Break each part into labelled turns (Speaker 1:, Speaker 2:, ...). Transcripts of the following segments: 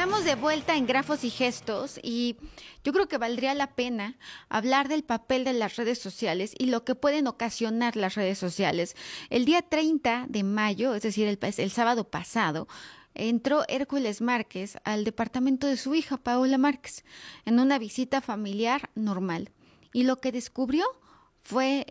Speaker 1: Estamos de vuelta en Grafos y Gestos y yo creo que valdría la pena hablar del papel de las redes sociales y lo que pueden ocasionar las redes sociales. El día 30 de mayo, es decir, el sábado pasado, entró Hércules Márquez al departamento de su hija, Paola Márquez, en una visita familiar normal. Y lo que descubrió fue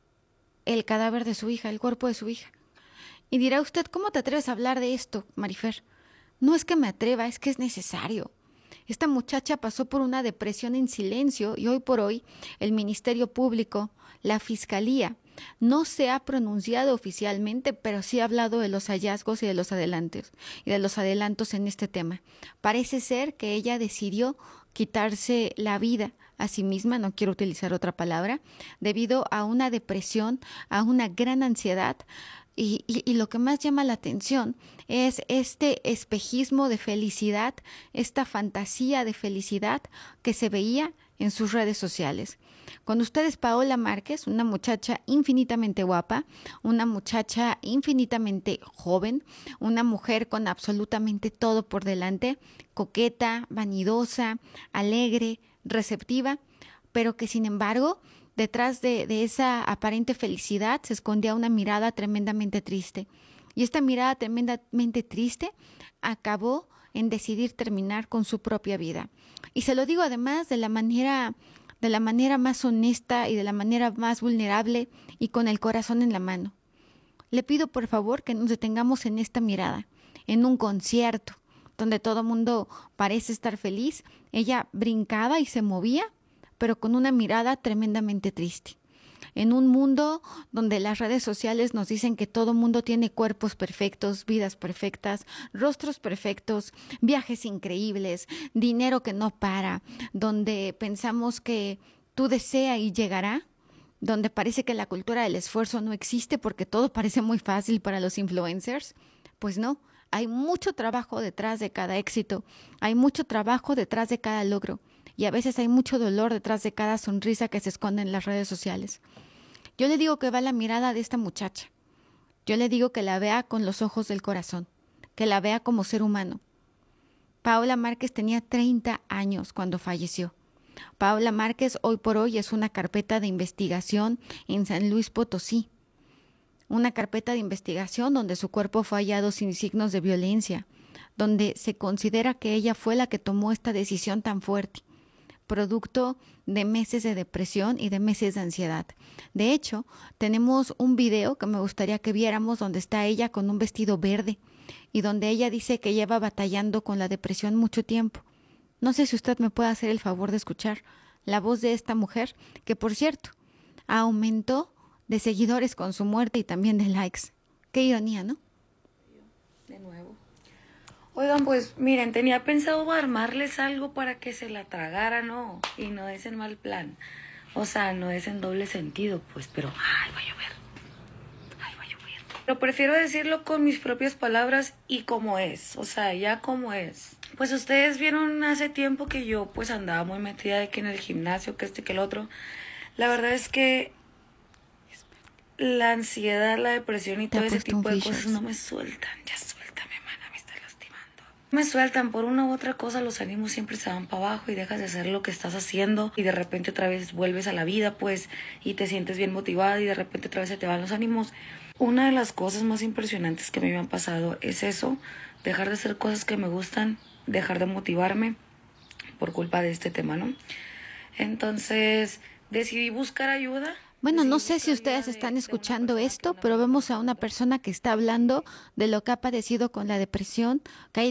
Speaker 1: el cadáver de su hija, el cuerpo de su hija. Y dirá usted, ¿cómo te atreves a hablar de esto, Marifer? No es que me atreva, es que es necesario. Esta muchacha pasó por una depresión en silencio y hoy por hoy el Ministerio Público, la Fiscalía, no se ha pronunciado oficialmente, pero sí ha hablado de los hallazgos y de los adelantos en este tema. Parece ser que ella decidió quitarse la vida a sí misma, no quiero utilizar otra palabra, debido a una depresión, a una gran ansiedad. Y lo que más llama la atención es este espejismo de felicidad, esta fantasía de felicidad que se veía en sus redes sociales. Con ustedes Paola Márquez, una muchacha infinitamente guapa, una muchacha infinitamente joven, una mujer con absolutamente todo por delante, coqueta, vanidosa, alegre, receptiva, pero que sin embargo detrás de esa aparente felicidad se escondía una mirada tremendamente triste. Y esta mirada tremendamente triste acabó en decidir terminar con su propia vida. Y se lo digo además de la manera más honesta y de la manera más vulnerable y con el corazón en la mano. Le pido por favor que nos detengamos en esta mirada, en un concierto donde todo el mundo parece estar feliz. Ella brincaba y se movía, pero con una mirada tremendamente triste. En un mundo donde las redes sociales nos dicen que todo mundo tiene cuerpos perfectos, vidas perfectas, rostros perfectos, viajes increíbles, dinero que no para, donde pensamos que tú desea y llegará, donde parece que la cultura del esfuerzo no existe porque todo parece muy fácil para los influencers, pues no. Hay mucho trabajo detrás de cada éxito, hay mucho trabajo detrás de cada logro. Y a veces hay mucho dolor detrás de cada sonrisa que se esconde en las redes sociales. Yo le digo que va la mirada de esta muchacha. Yo le digo que la vea con los ojos del corazón, que la vea como ser humano. Paola Márquez tenía 30 años cuando falleció. Paola Márquez hoy por hoy es una carpeta de investigación en San Luis Potosí. Una carpeta de investigación donde su cuerpo fue hallado sin signos de violencia, donde se considera que ella fue la que tomó esta decisión tan fuerte, producto de meses de depresión y de meses de ansiedad. De hecho, tenemos un video que me gustaría que viéramos donde está ella con un vestido verde y donde ella dice que lleva batallando con la depresión mucho tiempo. No sé si usted me puede hacer el favor de escuchar la voz de esta mujer, que por cierto, aumentó de seguidores con su muerte y también de likes. Qué ironía, ¿no?
Speaker 2: De nuevo. Oigan, pues miren, tenía pensado armarles algo para que se la tragaran, ¿no? Y no es en mal plan. O sea, no es en doble sentido, pues, pero ay, va a llover. Ay, va a llover. Pero prefiero decirlo con mis propias palabras y como es. O sea, ya como es. Pues ustedes vieron hace tiempo que yo pues andaba muy metida de que en el gimnasio, que que el otro. La verdad es que la ansiedad, la depresión y todo ese tipo de cosas no me sueltan. Ya suéltame, mana, me está lastimando. Me sueltan por una u otra cosa, los ánimos siempre se van para abajo y dejas de hacer lo que estás haciendo y de repente otra vez vuelves a la vida, pues, y te sientes bien motivada y de repente otra vez se te van los ánimos. Una de las cosas más impresionantes que a mí me han pasado es eso, dejar de hacer cosas que me gustan, dejar de motivarme por culpa de este tema, ¿no? Entonces, decidí buscar ayuda.
Speaker 1: Bueno, no sé si ustedes están escuchando esto, pero vemos a una persona que está hablando de lo que ha padecido con la depresión, que ha